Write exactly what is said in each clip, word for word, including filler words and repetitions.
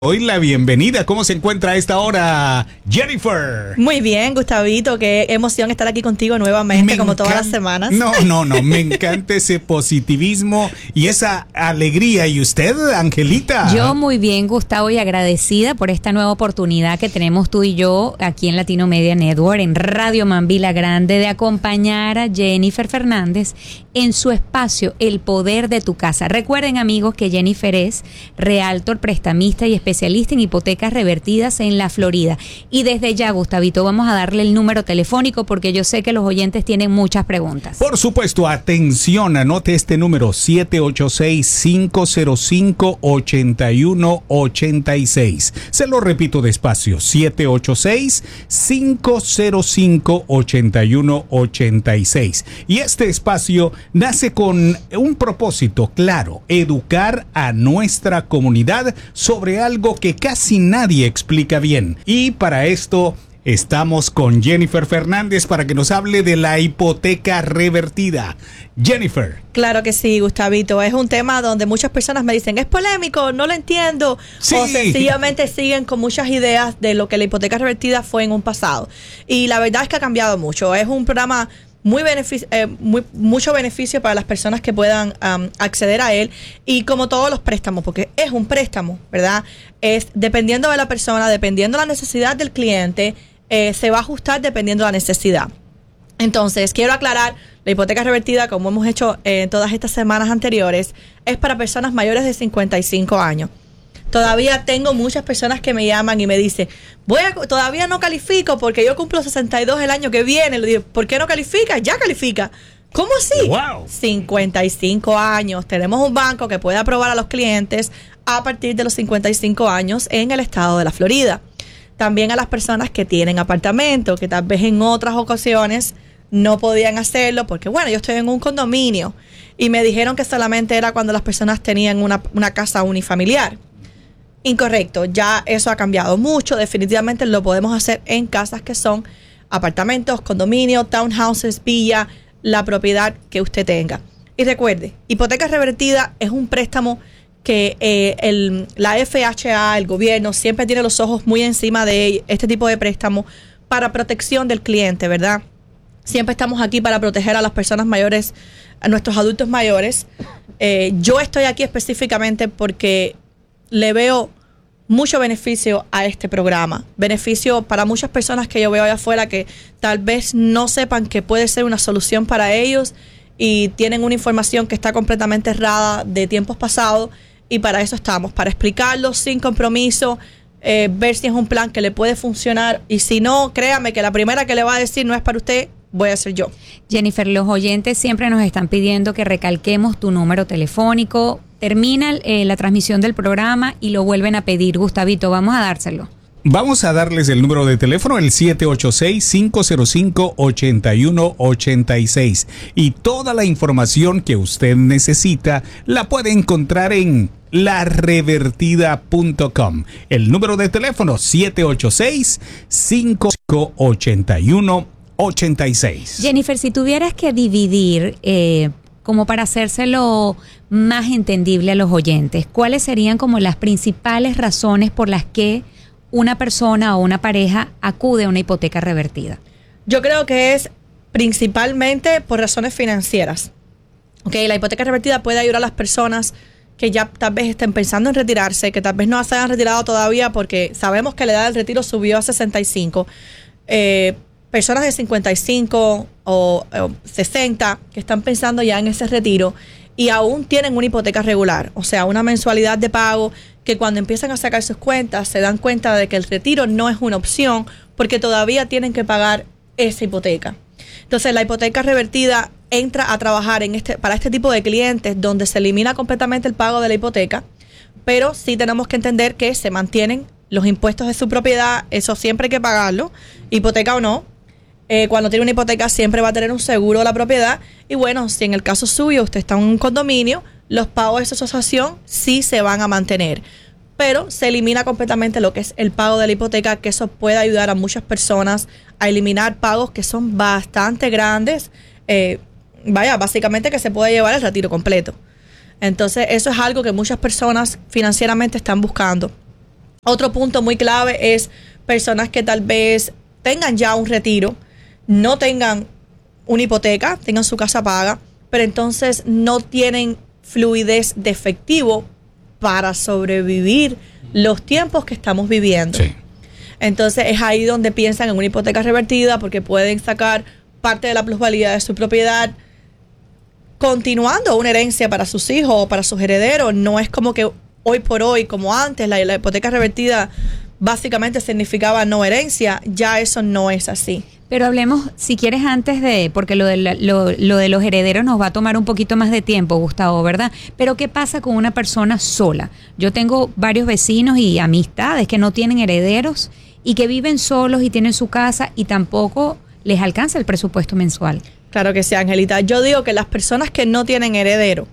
Hoy la bienvenida. ¿Cómo se encuentra a esta hora, Jennifer? Muy bien, Gustavito. Qué emoción estar aquí contigo nuevamente, me como encanta, todas las semanas. No, no, no. Me encanta ese positivismo y esa alegría. ¿Y usted, Angelita? Yo muy bien, Gustavo, y agradecida por esta nueva oportunidad que tenemos tú y yo aquí en Latino Media Network, en Radio Mambila Grande, de acompañar a Jennifer Fernández en su espacio El Poder de tu Casa. Recuerden, amigos, que Jennifer es realtor, prestamista y especialista especialista en hipotecas revertidas en la Florida. Y desde ya, Gustavito, vamos a darle el número telefónico porque yo sé que los oyentes tienen muchas preguntas. Por supuesto, atención, anote este número: siete ocho seis, cinco cero cinco, ocho uno ocho seis. Se lo repito despacio: siete ocho seis, cinco cero cinco, ocho uno ocho seis. Y este espacio nace con un propósito claro: educar a nuestra comunidad sobre algo que casi nadie explica bien. Y para esto estamos con Jennifer Fernández para que nos hable de la hipoteca revertida. Jennifer. Claro que sí, Gustavito. Es un tema donde muchas personas me dicen, es polémico, no lo entiendo. Sí. O sencillamente siguen con muchas ideas de lo que la hipoteca revertida fue en un pasado. Y la verdad es que ha cambiado mucho. Es un programa muy beneficio, eh, muy, mucho beneficio para las personas que puedan um, acceder a él, y como todos los préstamos, porque es un préstamo, ¿verdad? Es dependiendo de la persona, dependiendo de la necesidad del cliente, eh, se va a ajustar dependiendo de la necesidad. Entonces, quiero aclarar, la hipoteca revertida, como hemos hecho en todas estas semanas anteriores, es para personas mayores de cincuenta y cinco años. Todavía tengo muchas personas que me llaman y me dicen, voy a, todavía no califico porque yo cumplo sesenta y dos el año que viene. Le digo, ¿por qué no califica? Ya califica. ¿Cómo así? Wow. cincuenta y cinco años. Tenemos un banco que puede aprobar a los clientes a partir de los cincuenta y cinco años en el estado de la Florida. También a las personas que tienen apartamento, que tal vez en otras ocasiones no podían hacerlo porque, bueno, yo estoy en un condominio y me dijeron que solamente era cuando las personas tenían una, una casa unifamiliar. Incorrecto, ya eso ha cambiado mucho. Definitivamente lo podemos hacer en casas que son apartamentos, condominios, townhouses, villa, la propiedad que usted tenga. Y recuerde, hipoteca revertida es un préstamo que eh, el, la F H A, el gobierno, siempre tiene los ojos muy encima de este tipo de préstamo para protección del cliente, ¿verdad? Siempre estamos aquí para proteger a las personas mayores, a nuestros adultos mayores. Eh, yo estoy aquí específicamente porque le veo mucho beneficio a este programa. Beneficio para muchas personas que yo veo allá afuera que tal vez no sepan que puede ser una solución para ellos y tienen una información que está completamente errada de tiempos pasados, y para eso estamos, para explicarlo sin compromiso, eh, ver si es un plan que le puede funcionar, y si no, créame que la primera que le va a decir no es para usted, voy a ser yo. Jennifer, los oyentes siempre nos están pidiendo que recalquemos tu número telefónico. Termina eh, la transmisión del programa y lo vuelven a pedir. Gustavito, vamos a dárselo. Vamos a darles el número de teléfono, el siete ocho seis, cinco cero cinco, ocho uno ocho seis. Y toda la información que usted necesita la puede encontrar en la revertida punto com. El número de teléfono, siete ocho seis, cinco cinco ocho uno ocho seis. Jennifer, si tuvieras que dividir, eh, como para hacérselo más entendible a los oyentes, ¿cuáles serían como las principales razones por las que una persona o una pareja acude a una hipoteca revertida? Yo creo que es principalmente por razones financieras. Okay, la hipoteca revertida puede ayudar a las personas que ya tal vez estén pensando en retirarse, que tal vez no se hayan retirado todavía porque sabemos que la edad del retiro subió a sesenta y cinco. Eh, personas de cincuenta y cinco o, o sesenta que están pensando ya en ese retiro y aún tienen una hipoteca regular, o sea, una mensualidad de pago que cuando empiezan a sacar sus cuentas se dan cuenta de que el retiro no es una opción porque todavía tienen que pagar esa hipoteca. Entonces, la hipoteca revertida entra a trabajar en este para este tipo de clientes donde se elimina completamente el pago de la hipoteca, pero sí tenemos que entender que se mantienen los impuestos de su propiedad, eso siempre hay que pagarlo, hipoteca o no. Eh, cuando tiene una hipoteca siempre va a tener un seguro de la propiedad, y bueno, si en el caso suyo usted está en un condominio, los pagos de esa asociación sí se van a mantener, pero se elimina completamente lo que es el pago de la hipoteca, que eso puede ayudar a muchas personas a eliminar pagos que son bastante grandes, eh, vaya, básicamente que se puede llevar el retiro completo. Entonces eso es algo que muchas personas financieramente están buscando. Otro punto muy clave es personas que tal vez tengan ya un retiro, no tengan una hipoteca, tengan su casa paga, pero entonces no tienen fluidez de efectivo para sobrevivir los tiempos que estamos viviendo. Sí. Entonces es ahí donde piensan en una hipoteca revertida porque pueden sacar parte de la plusvalía de su propiedad continuando una herencia para sus hijos o para sus herederos. No es como que hoy por hoy, como antes, la, la hipoteca revertida básicamente significaba no herencia. Ya eso no es así. Pero hablemos, si quieres, antes de, porque lo de, la, lo, lo de los herederos nos va a tomar un poquito más de tiempo, Gustavo, ¿verdad? Pero ¿qué pasa con una persona sola? Yo tengo varios vecinos y amistades que no tienen herederos y que viven solos y tienen su casa y tampoco les alcanza el presupuesto mensual. Claro que sí, Angelita. Yo digo que las personas que no tienen heredero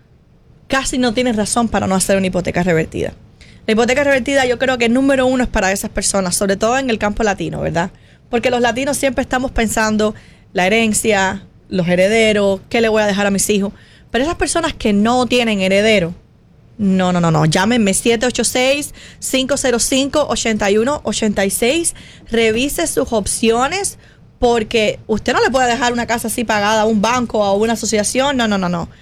casi no tienen razón para no hacer una hipoteca revertida. La hipoteca revertida yo creo que número uno es para esas personas, sobre todo en el campo latino, ¿verdad? Porque los latinos siempre estamos pensando la herencia, los herederos, qué le voy a dejar a mis hijos. Pero esas personas que no tienen heredero, no, no, no, no. Llámenme siete ocho seis, cinco cero cinco, ocho uno ocho seis. Revise sus opciones porque usted no le puede dejar una casa así pagada a un banco o a una asociación. No, no, no, no.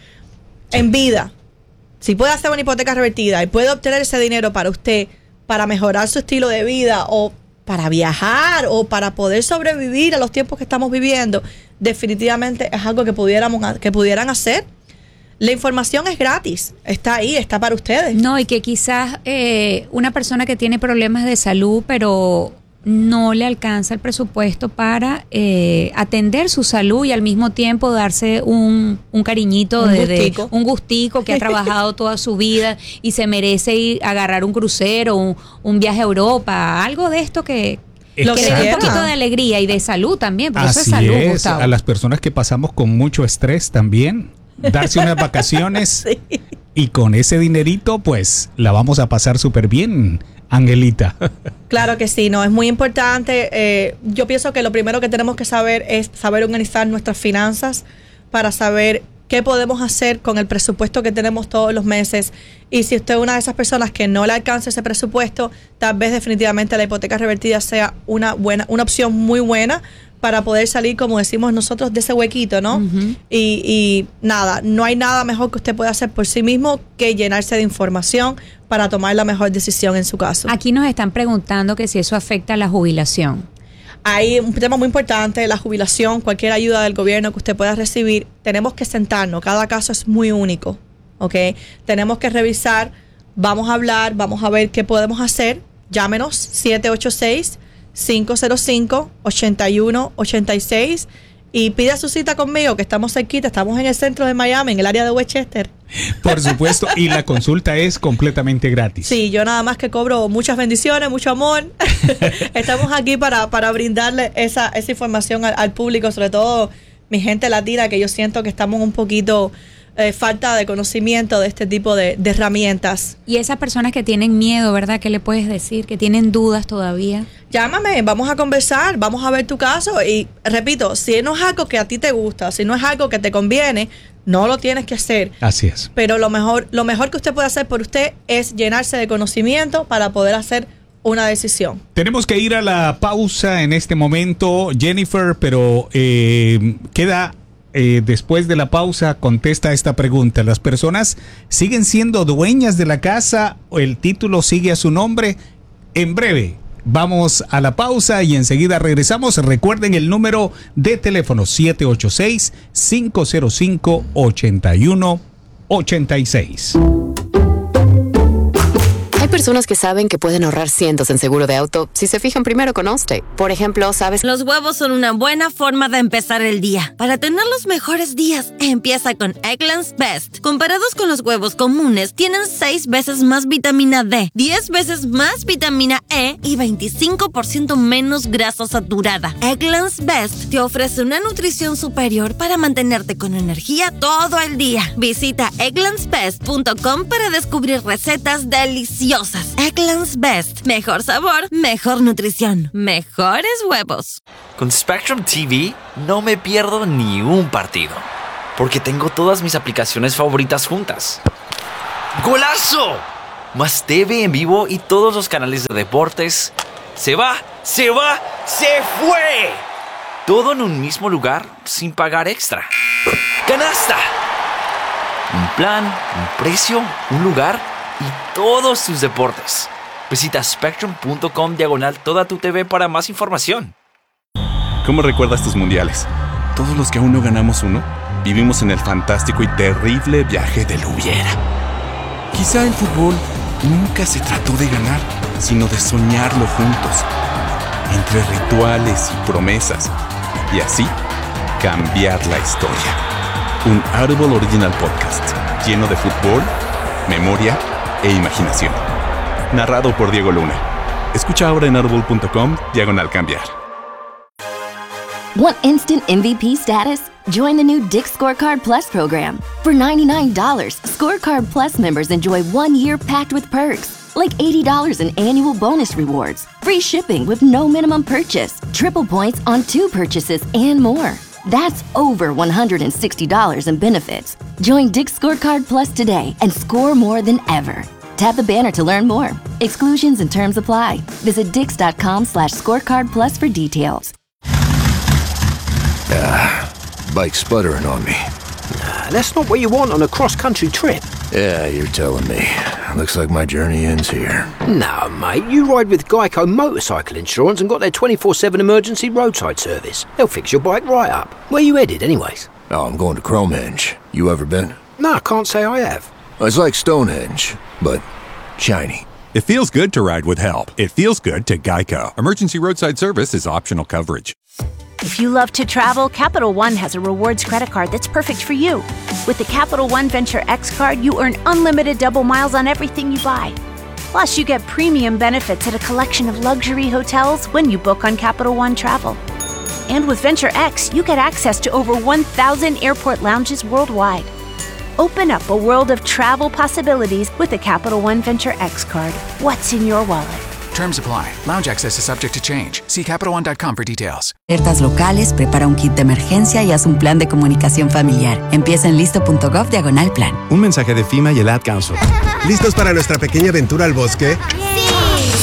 En vida, si puede hacer una hipoteca revertida y puede obtener ese dinero para usted, para mejorar su estilo de vida o para viajar o para poder sobrevivir a los tiempos que estamos viviendo, definitivamente es algo que pudiéramos que pudieran hacer. La información es gratis, está ahí, está para ustedes. No, y que quizás eh, una persona que tiene problemas de salud, pero no le alcanza el presupuesto para eh, atender su salud y al mismo tiempo darse un, un cariñito, un de, gustico. de un gustico que ha trabajado toda su vida y se merece ir a agarrar un crucero, un, un viaje a Europa, algo de esto que, que le dé un poquito de alegría y de salud también, porque Así eso es salud, es, Gustavo. a las personas que pasamos con mucho estrés también, darse unas vacaciones Sí. y con ese dinerito pues la vamos a pasar súper bien, Angelita. Claro que sí, no, es muy importante. Eh, yo pienso que lo primero que tenemos que saber es saber organizar nuestras finanzas para saber qué podemos hacer con el presupuesto que tenemos todos los meses. Y si usted es una de esas personas que no le alcanza ese presupuesto, tal vez definitivamente la hipoteca revertida sea una buena, una opción muy buena para poder salir, como decimos nosotros, de ese huequito, ¿no? Uh-huh. y, y nada, no hay nada mejor que usted pueda hacer por sí mismo que llenarse de información para tomar la mejor decisión en su caso. Aquí nos están preguntando que si eso afecta a la jubilación. Hay un tema muy importante, la jubilación, cualquier ayuda del gobierno que usted pueda recibir, tenemos que sentarnos, cada caso es muy único, ¿ok? Tenemos que revisar, vamos a hablar, vamos a ver qué podemos hacer, llámenos siete ocho seis, cinco cero cinco, ocho uno ocho seis y pida su cita conmigo, que estamos cerquita, estamos en el centro de Miami, en el área de Westchester. Por supuesto, y la consulta es completamente gratis. Sí, yo nada más que cobro muchas bendiciones, mucho amor. Estamos aquí para, para brindarle esa, esa información al, al público, sobre todo mi gente latina, que yo siento que estamos un poquito eh, falta de conocimiento de este tipo de, de herramientas. Y esas personas que tienen miedo, ¿verdad? ¿Qué le puedes decir? Que tienen dudas todavía. Llámame, vamos a conversar, vamos a ver tu caso y repito, si no es algo que a ti te gusta, si no es algo que te conviene, no lo tienes que hacer. Así es. Pero lo mejor, lo mejor que usted puede hacer por usted es llenarse de conocimiento para poder hacer una decisión. Tenemos que ir a la pausa en este momento, Jennifer, pero eh, queda eh, después de la pausa, contesta esta pregunta. ¿Las personas siguen siendo dueñas de la casa o el título sigue a su nombre? En breve vamos a la pausa y enseguida regresamos. Recuerden el número de teléfono siete ocho seis, cinco cero cinco, ocho uno ocho seis. Hay personas que saben que pueden ahorrar cientos en seguro de auto si se fijan primero con Allstate. Por ejemplo, ¿sabes? Los huevos son una buena forma de empezar el día. Para tener los mejores días, empieza con Eggland's Best. Comparados con los huevos comunes, tienen seis veces más vitamina D, diez veces más vitamina E y veinticinco por ciento menos grasa saturada. Eggland's Best te ofrece una nutrición superior para mantenerte con energía todo el día. Visita egglands best punto com para descubrir recetas deliciosas. Eggland's Best. Mejor sabor, mejor nutrición, mejores huevos. Con Spectrum T V no me pierdo ni un partido, porque tengo todas mis aplicaciones favoritas juntas. ¡Golazo! más T V en vivo y todos los canales de deportes. ¡Se va! ¡Se va! ¡Se fue! Todo en un mismo lugar sin pagar extra. ¡Canasta! Un plan, un precio, un lugar y todos tus deportes. Visita spectrum.com diagonal toda tu T V para más información. ¿Cómo recuerdas tus mundiales? Todos los que aún no ganamos uno, vivimos en el fantástico y terrible viaje del hubiera. Quizá el fútbol nunca se trató de ganar, sino de soñarlo juntos, entre rituales y promesas, y así cambiar la historia. Un Audible Original Podcast lleno de fútbol, memoria e imaginación. Narrado por Diego Luna. Escucha ahora en audible.com diagonal cambiar. Want instant M V P status? Join the new Dick's Scorecard Plus program. For ninety-nine dollars, Scorecard Plus members enjoy one year packed with perks, like eighty dollars in annual bonus rewards, free shipping with no minimum purchase, triple points on two purchases, and more. That's over one hundred sixty dollars in benefits. Join Dick's Scorecard Plus today and score more than ever. Tap the banner to learn more. Exclusions and terms apply. Visit dix.com slash scorecard plus for details. Ah, bike's sputtering on me. Nah, that's not what you want on a cross-country trip. Yeah, you're telling me. Looks like my journey ends here. No, mate, you ride with Geico Motorcycle Insurance and got their twenty-four seven emergency roadside service. They'll fix your bike right up. Where you headed, anyways? Oh, I'm going to Cromhenge. You ever been? No, I can't say I have. It's like Stonehenge, but shiny. It feels good to ride with help. It feels good to Geico. Emergency roadside service is optional coverage. If you love to travel, Capital One has a rewards credit card that's perfect for you. With the Capital One Venture X card, you earn unlimited double miles on everything you buy. Plus, you get premium benefits at a collection of luxury hotels when you book on Capital One Travel. And with Venture X, you get access to over one thousand airport lounges worldwide. Open up a world of travel possibilities with the Capital One Venture X card. What's in your wallet? Terms apply. Lounge access is subject to change. See Capital One dot com for details. Alertas locales, prepara un kit de emergencia y haz un plan de comunicación familiar. Empieza en listo.gov diagonal plan. Un mensaje de FEMA y el Ad Council. ¿Listos para nuestra pequeña aventura al bosque? ¡Sí!